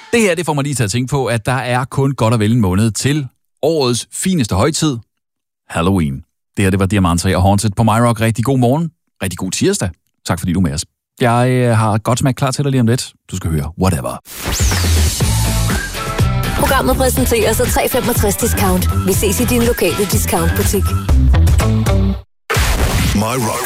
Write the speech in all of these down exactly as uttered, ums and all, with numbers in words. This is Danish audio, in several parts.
Det her, det får mig lige til at tænke på, at der er kun godt og vel en måned til årets fineste højtid, Halloween. Det her, det var Diamante og Haunted på MyRock. Rigtig god morgen. Rigtig god tirsdag. Tak fordi du er med os. Jeg øh, har godt smag klar til dig lige om lidt. Du skal høre Whatever. Programmet præsenteres af tre komma femogtres discount. Vi ses i din lokale discountbutik. MyRock.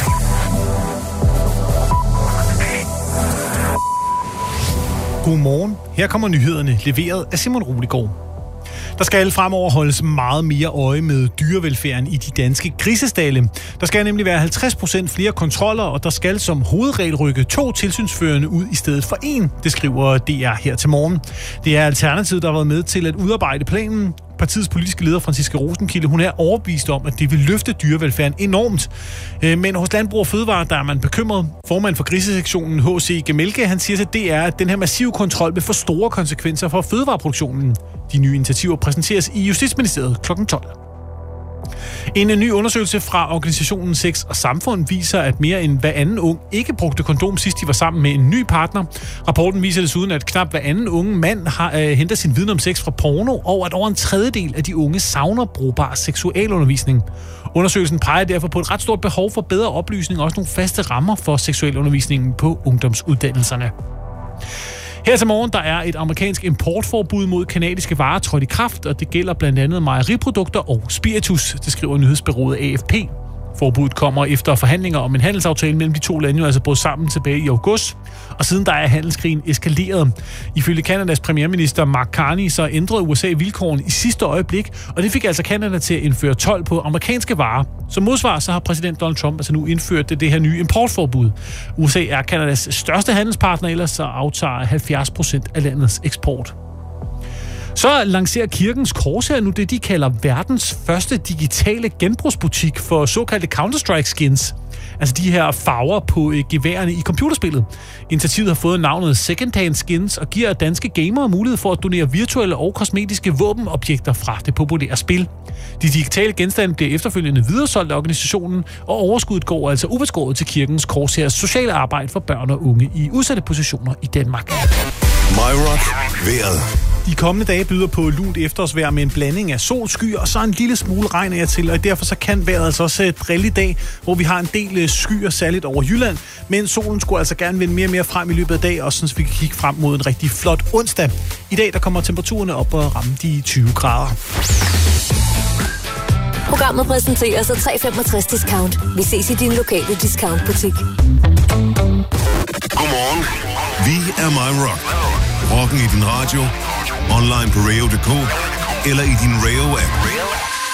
Godmorgen. Her kommer nyhederne, leveret af Simon Ruligård. Der skal fremover holdes meget mere øje med dyrevelfærden i de danske grisestalle. Der skal nemlig være halvtreds procent flere kontroller, og der skal som hovedregel rykke to tilsynsførende ud i stedet for en, det skriver D R her til morgen. Det er Alternativet, der har været med til at udarbejde planen. Partiets politiske leder, Franciska Rosenkilde, hun er overbevist om, at det vil løfte dyrevelfærden enormt. Men hos Landbrug og Fødevare, der er man bekymret. Formand for grisesektionen, H C Gemelke, han siger til D R, at den her massive kontrol vil få store konsekvenser for fødevareproduktionen. De nye initiativer præsenteres i Justitsministeriet klokken tolv. En ny undersøgelse fra organisationen Sex og Samfund viser, at mere end hver anden ung ikke brugte kondom sidst de var sammen med en ny partner. Rapporten viser desuden, at knap hver anden unge mand har øh, hentet sin viden om sex fra porno, og at over en tredjedel af de unge savner brugbar seksualundervisning. Undersøgelsen peger derfor på et ret stort behov for bedre oplysning og også nogle faste rammer for seksualundervisningen på ungdomsuddannelserne. Her til morgen, der er et amerikansk importforbud mod kanadiske varer trådt i kraft, og det gælder blandt andet mejeriprodukter og spiritus, det skriver nyhedsbureauet A F P. Forbuddet kommer efter forhandlinger om en handelsaftale mellem de to lande, jo altså brød sammen tilbage i august, og siden der er handelskrigen eskaleret. Ifølge Kanadas premierminister Mark Carney, så ændrede U S A vilkårene i sidste øjeblik, og det fik altså Kanada til at indføre told på amerikanske varer. Som modsvar så har præsident Donald Trump altså nu indført det, det her nye importforbud. U S A er Kanadas største handelspartner, ellers så aftager halvfjerds procent af landets eksport. Så lancerer Kirkens Korshær nu det, de kalder verdens første digitale genbrugsbutik for såkaldte Counter-Strike skins. Altså de her farver på geværerne i computerspillet. Initiativet har fået navnet Secondhand Skins og giver danske gamere mulighed for at donere virtuelle og kosmetiske våbenobjekter fra det populære spil. De digitale genstande bliver efterfølgende videresolgt af organisationen, og overskuddet går altså ubeskåret til Kirkens Korshærs sociale arbejde for børn og unge i udsatte positioner i Danmark. MyRock vejret. De kommende dage byder på lunt efterårsvejr med en blanding af sol, skyer og så en lille smule regn af til, og derfor så kan vejret altså også drille i dag, hvor vi har en del skyer, særligt over Jylland, men solen skulle altså gerne vende mere og mere frem i løbet af dag, og sådan så vi kan kigge frem mod en rigtig flot onsdag. I dag der kommer temperaturerne op og ramme de tyve grader. Programmet præsenteres af tre komma femogtres discount. Vi ses i din lokale discountbutik. Godmorgen. Vi er MyRock. Rocken i din radio, online på radio punktum d k eller i din Radio-app.